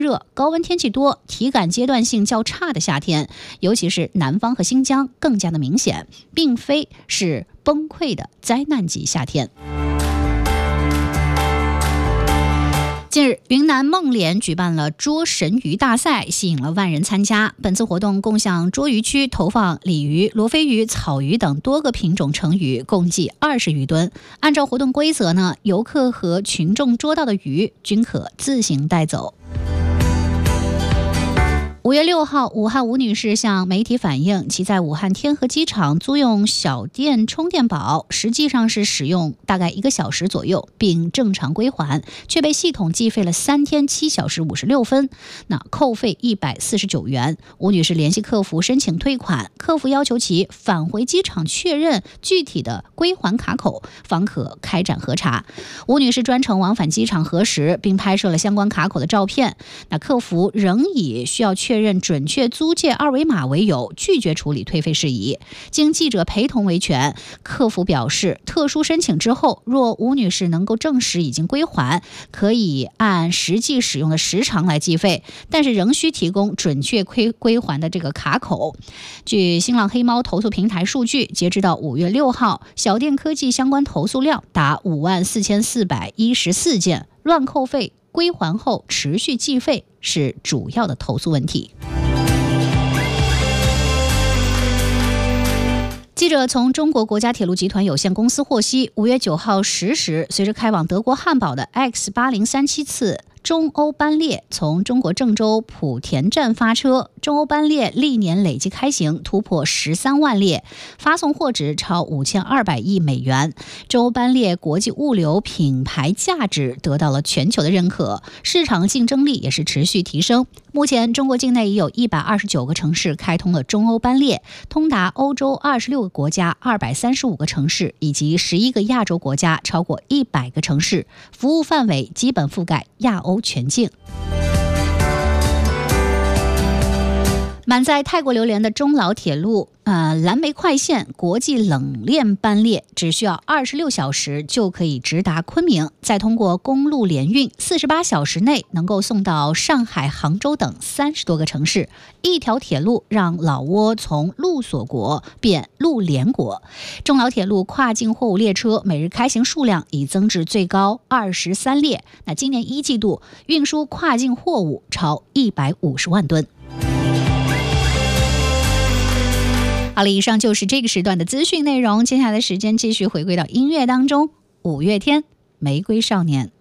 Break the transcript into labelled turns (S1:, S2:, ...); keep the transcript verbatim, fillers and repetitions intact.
S1: 热、高温天气多、体感阶段性较差的夏天，尤其是南方和新疆更加的明显，并非是崩溃的灾难级夏天。近日，云南孟连举办了捉神鱼大赛，吸引了万人参加。本次活动共向捉鱼区投放鲤鱼、罗非鱼、草鱼等多个品种成鱼，共计二十余吨。按照活动规则呢，游客和群众捉到的鱼均可自行带走。五月六号，武汉吴女士向媒体反映，其在武汉天河机场租用小电充电宝，实际上是使用大概一个小时左右，并正常归还，却被系统计费了三天七小时五十六分，那扣费一百四十九元。吴女士联系客服申请退款，客服要求其返回机场确认具体的归还卡口，方可开展核查。吴女士专程往返机场核实，并拍摄了相关卡口的照片。那客服仍以需要确认确认准确租借二维码为由，拒绝处理退费事宜。经记者陪同维权，客服表示，特殊申请之后，若吴女士能够证实已经归还，可以按实际使用的时长来计费，但是仍需提供准确归归还的这个卡口。据新浪黑猫投诉平台数据，截止到五月六号，小电科技相关投诉量达五万四千四百一十四件，乱扣费归还后持续计费是主要的投诉问题。记者从中国国家铁路集团有限公司获悉，五月九号十时，随着开往德国汉堡的 X 八零三七次中欧班列从中国郑州莆田站发车，中欧班列历年累计开行突破十三万列，发送货值超五千二百亿美元。中欧班列国际物流品牌价值得到了全球的认可，市场竞争力也是持续提升。目前，中国境内已有一百二十九个城市开通了中欧班列，通达欧洲二十六个国家、二百三十五个城市以及十一个亚洲国家，超过一百个城市，服务范围基本覆盖亚欧全境。满载泰国榴莲的中老铁路呃蓝莓快线国际冷链班列只需要二十六小时就可以直达昆明，再通过公路联运，四十八小时内能够送到上海、杭州等三十多个城市。一条铁路让老挝从陆锁国变陆联国。中老铁路跨境货物列车每日开行数量已增至最高二十三列，那今年一季度运输跨境货物超一百五十万吨。好了，以上就是这个时段的资讯内容，接下来的时间继续回归到音乐当中。五月天，玫瑰少年。